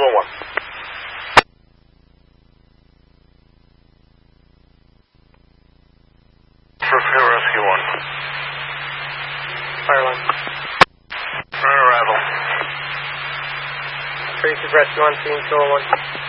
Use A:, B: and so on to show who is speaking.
A: Solo 1. Repair Rescue 1.
B: Fire line.
A: Arrival.
B: Tracy Rescue on scene, Solo 1.